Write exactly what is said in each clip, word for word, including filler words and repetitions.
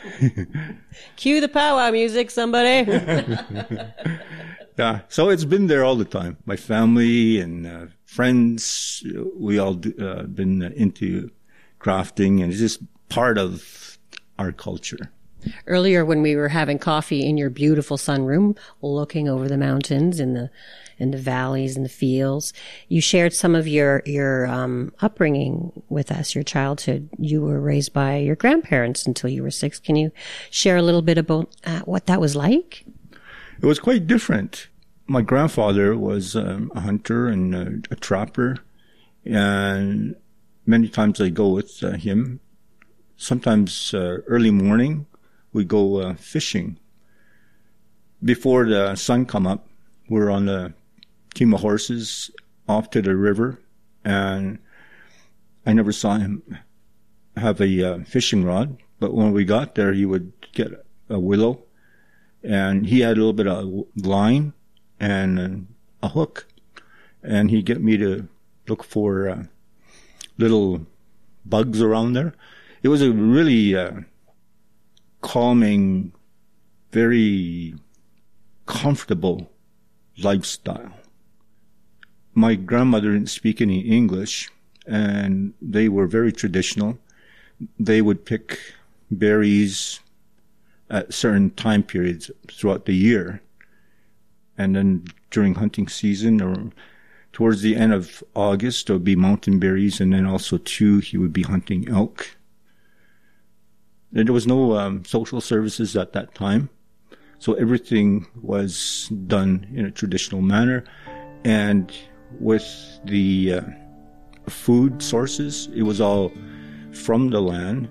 Cue the powwow music, somebody. Yeah, so it's been there all the time. My family and uh, friends, we all do, uh, been into crafting, and it's just part of our culture. Earlier, when we were having coffee in your beautiful sunroom, looking over the mountains and the and the valleys and the fields, you shared some of your your um, upbringing with us, your childhood. You were raised by your grandparents until you were six. Can you share a little bit about uh, what that was like? It was quite different. My grandfather was um, a hunter and a, a trapper, and many times I go with uh, him. Sometimes uh, early morning, we go uh, fishing. Before the sun come up, we're on the team of horses off to the river, and I never saw him have a uh, fishing rod, but when we got there, he would get a willow, and he had a little bit of line and a hook, and he'd get me to look for uh, little bugs around there. It was a really uh, calming, very comfortable lifestyle. My grandmother didn't speak any English, and they were very traditional. They would pick berries at certain time periods throughout the year, and then during hunting season or towards the end of August, there would be mountain berries, and then also too, he would be hunting elk. And there was no um, social services at that time, so everything was done in a traditional manner. And with the uh, food sources, it was all from the land.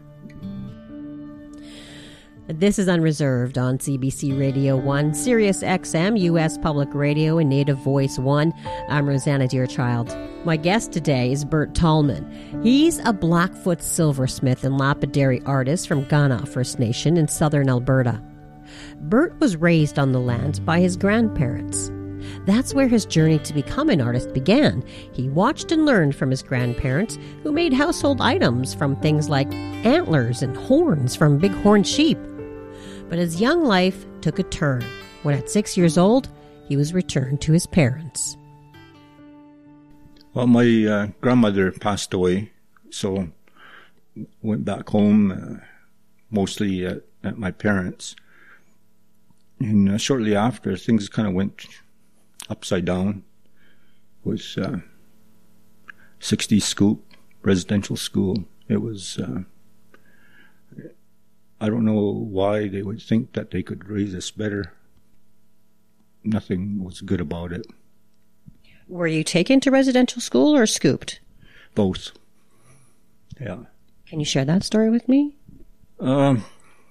This is Unreserved on C B C Radio one, Sirius X M, U S Public Radio, and Native Voice one. I'm Rosanna Deerchild. My guest today is Bert Tallman. He's a Blackfoot silversmith and lapidary artist from Kainai First Nation in southern Alberta. Bert was raised on the land by his grandparents. That's where his journey to become an artist began. He watched and learned from his grandparents, who made household items from things like antlers and horns from bighorn sheep. But his young life took a turn when at six years old, he was returned to his parents. Well, my uh, grandmother passed away, so went back home, uh, mostly at, at my parents'. And uh, shortly after, things kind of went upside down with uh, sixties Scoop residential school. It was, uh, I don't know why they would think that they could raise us better. Nothing was good about it. Were you taken to residential school or scooped? Both. Yeah. Can you share that story with me? Um.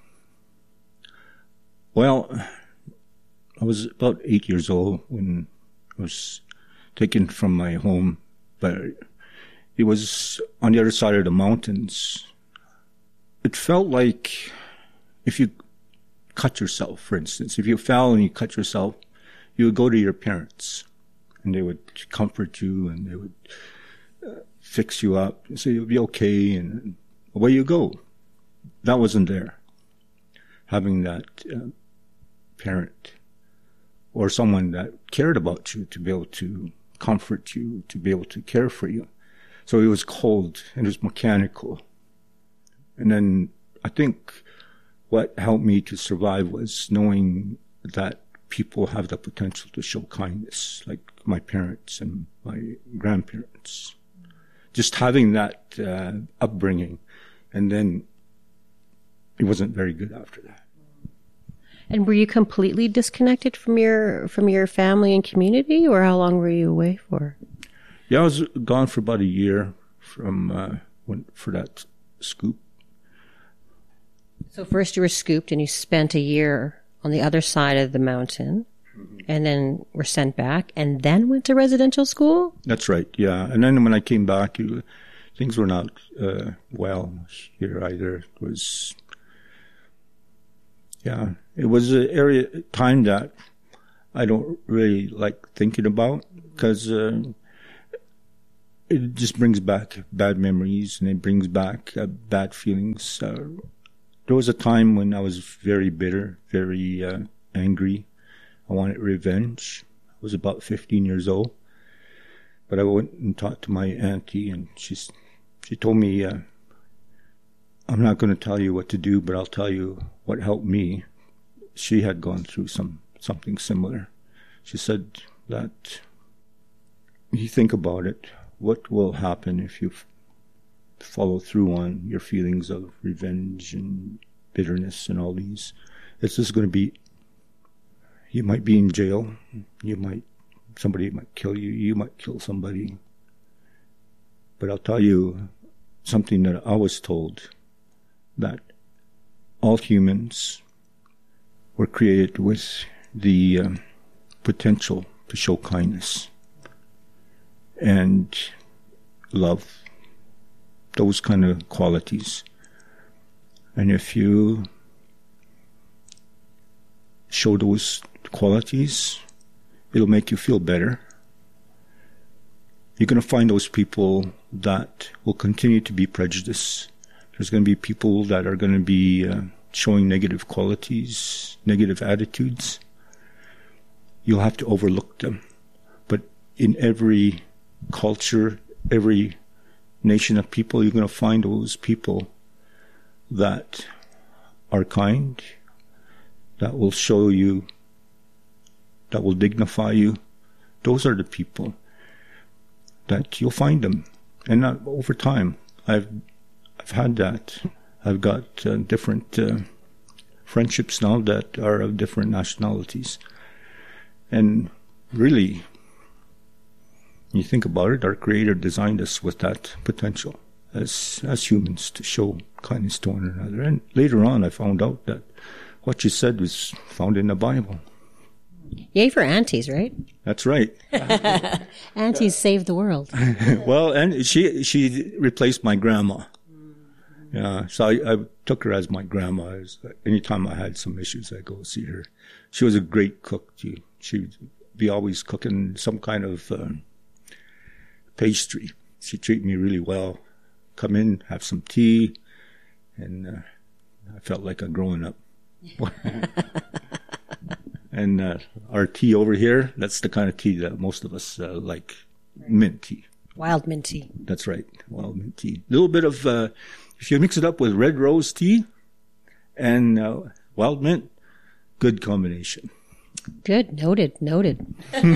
Well, I was about eight years old when I was taken from my home, but it was on the other side of the mountains. It felt like if you cut yourself, for instance, if you fell and you cut yourself, you would go to your parents, and they would comfort you, and they would uh, fix you up and say you'll be okay, and away you go. That wasn't there. Having that uh, parent or someone that cared about you to be able to comfort you, to be able to care for you. So it was cold and it was mechanical. And then I think what helped me to survive was knowing that people have the potential to show kindness, like my parents and my grandparents. Just having that uh, upbringing, and then it wasn't very good after that. And were you completely disconnected from your from your family and community, or how long were you away for? Yeah, I was gone for about a year from uh, when, for that scoop. So first you were scooped, and you spent a year on the other side of the mountain, mm-hmm. and then were sent back, and then went to residential school? That's right, yeah. And then when I came back, you, things were not uh, well here either. It was, yeah, it was an area, time that I don't really like thinking about, because uh, it just brings back bad memories, and it brings back uh, bad feelings. Uh, there was a time when I was very bitter, very uh, angry. I wanted revenge. I was about fifteen years old. But I went and talked to my auntie, and she's, she told me, uh, I'm not going to tell you what to do, but I'll tell you what helped me. She had gone through some something similar. She said that you think about it, what will happen if you f- follow through on your feelings of revenge and bitterness and all these? It's just going to be, you might be in jail, you might, somebody might kill you, you might kill somebody. But I'll tell you something that I was told, that all humans were created with the um, potential to show kindness and love, those kind of qualities. And if you show those qualities, it'll make you feel better. You're going to find those people that will continue to be prejudiced. There's going to be people that are going to be uh, showing negative qualities, negative attitudes. You'll have to overlook them. But in every culture, every nation of people, you're going to find those people that are kind, that will show you, that will dignify you. Those are the people that you'll find them. And not over time. I've I've had that. I've got uh, different uh, friendships now that are of different nationalities. And really, when you think about it, our Creator designed us with that potential as as humans to show kindness to one another. And later on, I found out that what you said was found in the Bible. Yay for aunties, right? That's right. Aunties save the world. Well, and she she replaced my grandma. Yeah, so I, I took her as my grandma. Anytime I had some issues, I go see her. She was a great cook too. She'd be always cooking some kind of uh, pastry. She treated me really well. Come in, have some tea, and uh, I felt like I'm growing up. And uh, our tea over here, that's the kind of tea that most of us uh, like, mint tea. Wild mint tea. That's right, wild mint tea. A little bit of, uh, if you mix it up with red rose tea and uh, wild mint, good combination. Good, noted, noted.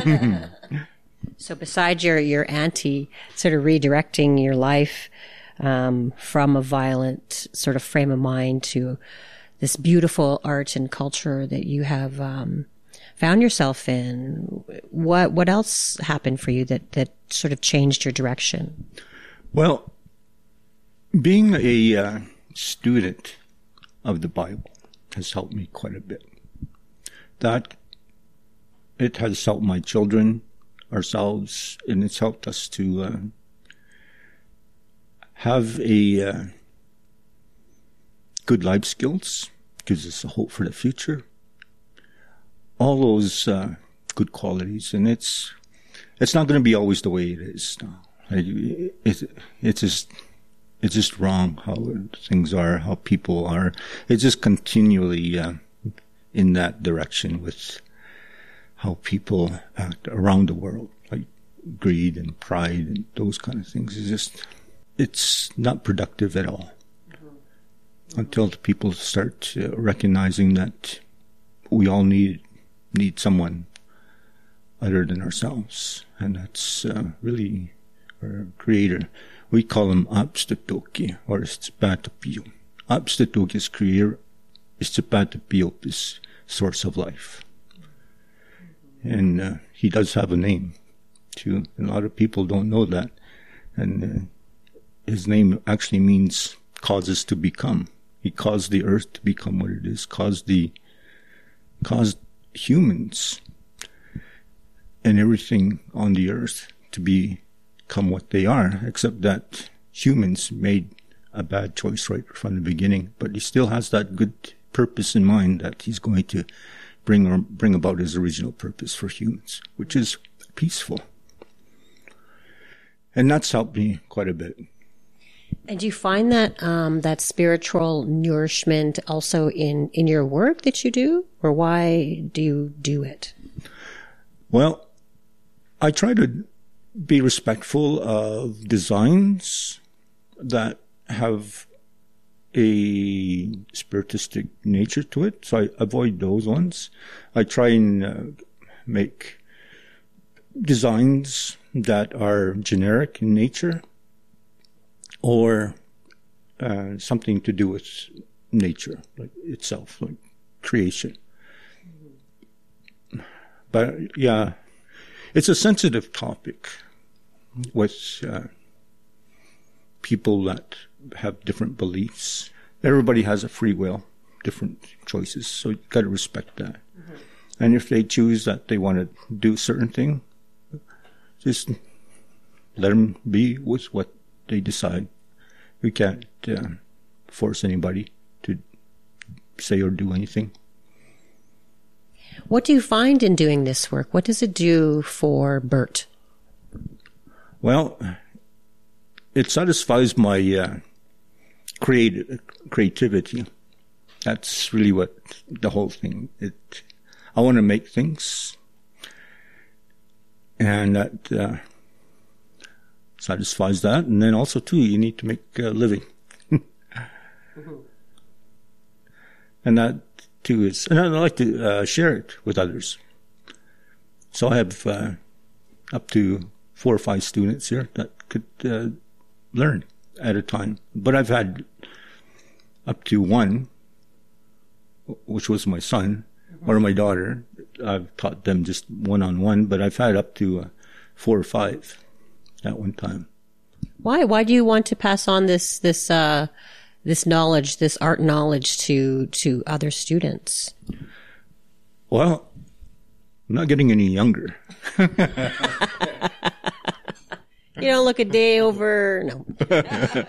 So besides your, your auntie sort of redirecting your life um, from a violent sort of frame of mind to this beautiful art and culture that you have um, found yourself in, what what else happened for you that, that sort of changed your direction? Well, being a uh, student of the Bible has helped me quite a bit. That it has helped my children, ourselves, and it's helped us to uh, have a uh, good life skills, gives us a hope for the future. All those uh, good qualities, and it's it's not going to be always the way it is now. It, it, it's just it's just wrong how things are, how people are. It's just continually uh, in that direction with how people act around the world, like greed and pride and those kind of things. It's just it's not productive at all. Until the people start uh, recognizing that we all need need someone other than ourselves, and that's uh, really our Creator. We call him Apstatoki, or Spatapio. Apstatoki is Creator, Spatapio is source of life. And uh, he does have a name, too. A lot of people don't know that. And uh, his name actually means causes to become. He caused the earth to become what it is, caused the, caused humans and everything on the earth to become what they are, except that humans made a bad choice right from the beginning. But he still has that good purpose in mind that he's going to bring or bring about his original purpose for humans, which is peaceful. And that's helped me quite a bit. And do you find that um, that spiritual nourishment also in, in your work that you do? Or why do you do it? Well, I try to be respectful of designs that have a spiritistic nature to it. So I avoid those ones. I try and uh, make designs that are generic in nature, or uh, something to do with nature, like itself, like creation. But yeah, it's a sensitive topic with uh, people that have different beliefs. Everybody has a free will, different choices, so you got to respect that. Mm-hmm. And if they choose that they want to do a certain thing, just let them be with what they decide. We can't uh, force anybody to say or do anything. What do you find in doing this work? What does it do for Bert? Well, it satisfies my uh, creative creativity. That's really what the whole thing. It. I want to make things, and that uh, satisfies that. And then also too, you need to make a living, mm-hmm. and that too is. And I like to uh, share it with others. So I have uh, up to four or five students here that could uh, learn at a time. But I've had up to one, which was my son, mm-hmm. or my daughter. I've taught them just one-on-one, but I've had up to uh, four or five at one time. Why? Why do you want to pass on this this uh, this knowledge, this art knowledge to to other students? Well, I'm not getting any younger. You don't look a day over. No.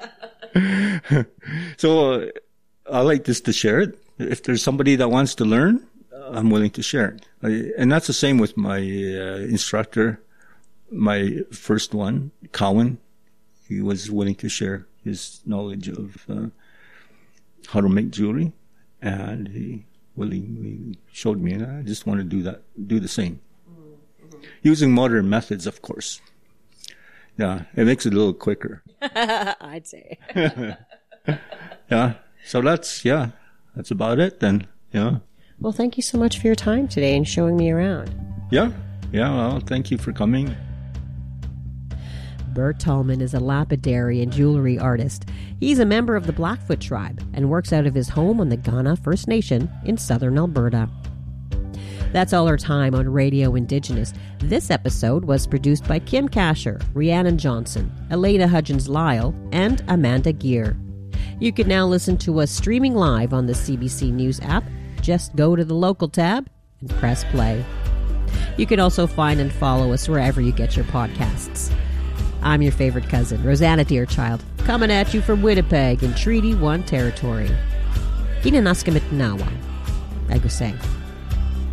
So uh, I like this to share it. If there's somebody that wants to learn, I'm willing to share it. I, and that's the same with my uh, instructor, my first one, Cowan. He was willing to share his knowledge of uh, how to make jewelry, and he willingly showed me, and I just want to do that, do the same. Mm-hmm. Using modern methods, of course. Yeah, it makes it a little quicker. I'd say. Yeah, so that's, yeah, that's about it then, yeah. Well, thank you so much for your time today and showing me around. Yeah, yeah, well, thank you for coming. Bert Tallman is a lapidary and jewelry artist. He's a member of the Blackfoot tribe and works out of his home on the Kaurna First Nation in southern Alberta. That's all our time on Radio Indigenous. This episode was produced by Kim Kasher, Rhiannon Johnson, Elena Hudgens-Lyle, and Amanda Gear. You can now listen to us streaming live on the C B C News app. Just go to the local tab and press play. You can also find and follow us wherever you get your podcasts. I'm your favorite cousin, Rosanna Deerchild, coming at you from Winnipeg in Treaty one territory. Kinanaskamitnawa. Agusang.